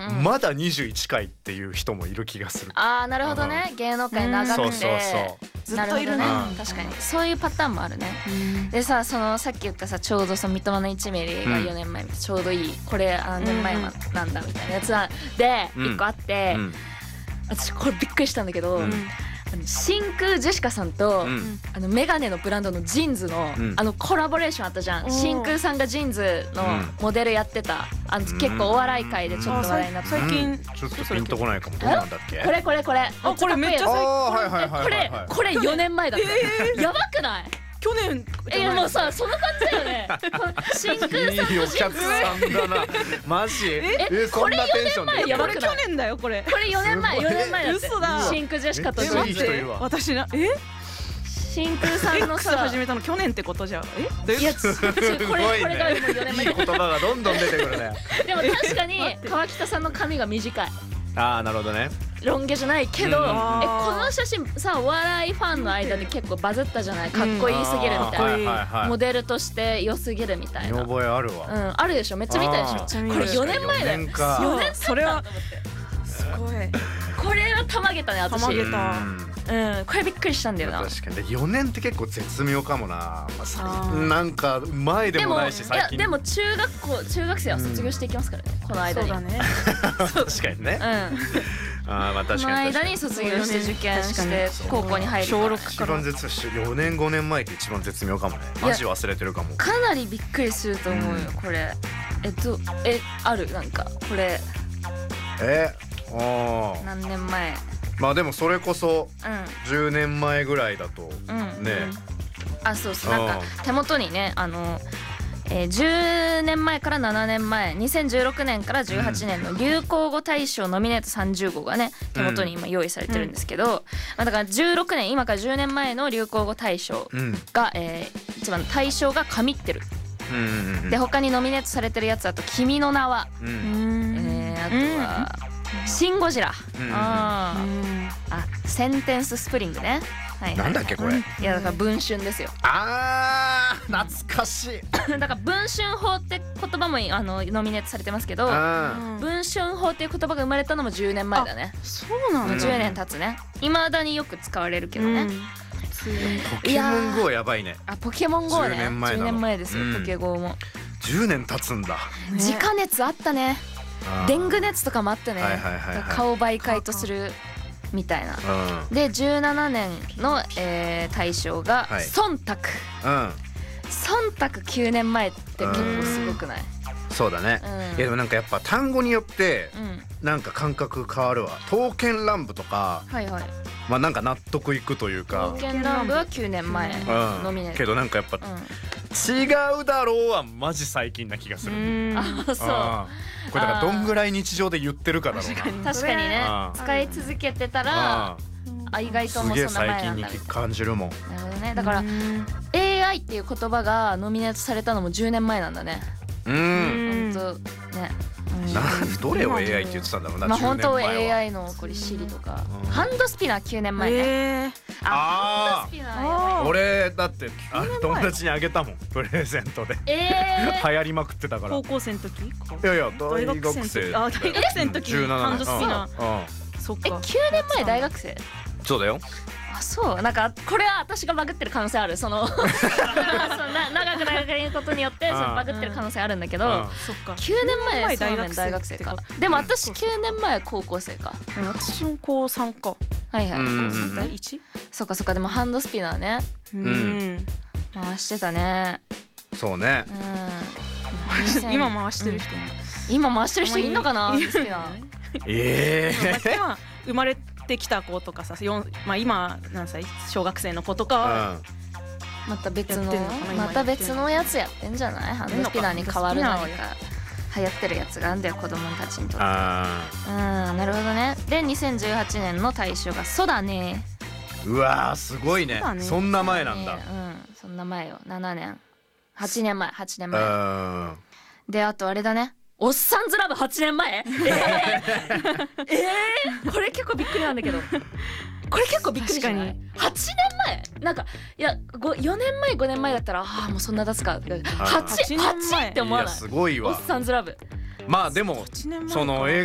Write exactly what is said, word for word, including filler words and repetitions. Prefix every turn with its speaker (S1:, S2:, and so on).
S1: うんうん、まだにじゅういっかいっていう人もいる気がする。
S2: あーなるほどね、うん、芸能界長くて、
S1: そうそうそう
S2: ずっといるね、うん、確かにそういうパターンもあるね、うん、でさ、そのさっき言ったさ、ちょうどその三笘のいちミリがよねんまえ、うん、ちょうどいい、これ何年前なんだみたいなやつでいっこあって、うんうん、私これびっくりしたんだけど、うん、真空ジェシカさんと、うん、あのメガネのブランドのジーンズの、うん、あのコラボレーションあったじゃん。真空さんがジーンズのモデルやってた、あの結構お笑い界でちょっと話題になった、
S3: 最近、うん、
S1: ちょっとピンとこないかも。どうなんだっけ。
S2: これこれこれ、
S3: あ、これめっちゃ最
S2: 近、これこれよねんまえだった、えー、やばくない？
S3: 去年
S2: えもうさ、その感じだよね。真空さんのジーンズ、いいお
S1: 客さんだな。マジ？
S2: ええ、これよねんまえやばくない？
S3: これ去年だよこれ。
S2: これよねんまえ、よねんまえだって。
S3: 嘘だ。
S2: 真空ジェシカとジーンズ。
S3: 私な、え？
S2: 真空さんのさ
S3: 始めたの去年ってことじゃん。え？
S2: いや、これこれがもうよねんまえ。
S1: いい言葉がどんどん出てくるね。
S2: でも確かに川北さんの髪が短い。
S1: ああ、なるほどね。
S2: ロン毛じゃないけど、うん、えこの写真さ、お笑いファンの間で結構バズったじゃない。かっこいいすぎるみたいな、うん、モデルとして良すぎるみたいな。
S1: 見覚えあるわ。
S2: うん、あるでしょ。めっちゃ見たでしょ。これよねんまえだよ。よねんか。よねん
S3: それはすごい。
S2: これはたまげたね、私。
S3: たまげた。
S2: うん、これびっくりしたんだよな。
S1: 確かによねんって結構絶妙かもな。まあ、なんか前でもないし、最近。
S2: でも中学校中学生は卒業していきますからね、この間に。
S3: そうだね。
S1: 確かにね。うん。ああ、まあ確かに。
S2: この間に卒業して受験して高校に入る。小ろく
S1: から。一番絶妙。よねんごねんまえって一番絶妙かもね。マジ忘れてるかも。
S2: かなりびっくりすると思うよ、これ。えっとえあるなんかこれ。
S1: え、ああ。
S2: 何年前？
S1: まあでもそれこそじゅうねんまえぐらいだとね。
S2: あ、そうそう、なんか手元にね、あのえー、じゅうねんまえからななねんまえ、にせんじゅうろくねんからじゅうはちねんの流行語大賞ノミネートさんじゅうごうがね、手元に今用意されてるんですけど、うん、まあだからじゅうろくねん、今からじゅうねんまえの流行語大賞が、うん、えー、一番の大賞が神ってる。うんうんうん、で他にノミネートされてるやつだと「君の名は」うん、えー、あとは「シン・ゴジラ」うん、ああ「センテンス・スプリング」ね。はいはいはい、
S1: なんだっけこれ。
S2: いやだから文春ですよ。
S1: あー懐かしい。
S2: だから文春法って言葉もあのノミネートされてますけど、文春法っていう言葉が生まれたのもじゅうねんまえだね。
S3: そうなんだ。
S2: じゅうねん経つね。未だによく使われるけどね。うん、
S1: ポケモン ゴー やばいね。
S2: あ、ポケモン ゴー ね。じゅうねんまえですよ、うん、ポケゴーも。
S1: じゅうねん経つんだ。
S2: 直熱あったね。デング熱とかもあったね。顔を媒介とするみたいな。うん、でじゅうななねんの、えー、大賞が忖度。うん、忖度きゅうねんまえって結構すごくない？
S1: そうだね。うん、いやでもなんかやっぱ単語によってなんか感覚変わるわ。刀剣乱舞とか、はいはい、まあなんか納得いくというか。
S2: 刀剣乱舞はきゅうねんまえノミネート。
S1: けどなんかやっぱ、うん、違うだろうはマジ最近な気がする。
S2: あ、そう。
S1: これだからどんぐらい日常で言ってるかだろうな。
S2: 確かにね。使い続けてたら、あ、意外ともうそんな前なんだ。
S1: すげえ最近に感じるもん。
S2: なるほどね。だから エーアイ っていう言葉がノミネートされたのもじゅうねんまえなんだね。うん。本当ね。
S1: どれを エーアイ って言ってたんだろうな。
S2: まあ本当 エーアイ のこれシリとか、ハンドスピナーきゅうねんまえね。ああ、
S1: 俺だって友達にあげたもん、プレゼントで。流行りまくってたから。
S3: 高校生の時？い
S1: やいや大学生。
S3: あ、大学生の時にハンドスピナー。
S2: そっか。え、きゅうねんまえ大学生？
S1: そうだよ。
S2: あ、そう。なんかこれは私がバグってる可能性ある。その長く長く言うことによってそのバグってる可能性あるんだけど、きゅうねんまえ大学生大学生か。でも私きゅうねんまえ高校生か。
S3: 私も高さんか。
S2: はいはい。いち？そっかそっか。でもハンドスピナーね。うん。回してたね。
S1: そうね。
S3: うん。今回してる人。
S2: 今回してる人いんのかな？ハンドスピナー。
S1: ええ。
S3: 今生まれてきた子とかさ、まあ今何歳？小学生の子とか。
S2: また別のまた別のやつやってんじゃない？ハンドスピナーに変わる何か流行ってるやつがあんだよ、子供たちにとって。ああ、うん、なるほどね。でにせんじゅうはちねんの大賞がそうだね。
S1: うわーすごいね。そんな前なんだ。
S2: うん、そんな前よ。ななねんはちねんまえはちねんまえで、あとあれだね、おっさんずラブはちねんまえ。えー、えー、これ結構びっくりなんだけど、これ結構びっくりじゃない？はちねんまえなんか、いやよねんまえごねんまえだったら、ああもうそんな経つか。はち、はちって思わない？
S1: すごいわ。
S2: おっさんずラブ。
S1: まあでもその映